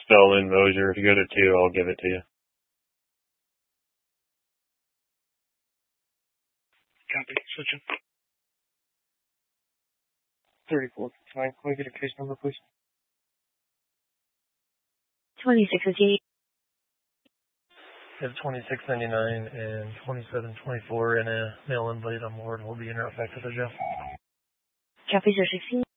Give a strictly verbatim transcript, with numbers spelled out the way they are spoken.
Still in Mosier. If you go to two, I'll give it to you. Copy. Switching. thirty-four. Fine. Can we get a case number, please? twenty-six fifty-eight. We have twenty-six ninety-nine and twenty-seven twenty-four and a mail invite on board will be in effect with the Jeff. Copy zero sixteen.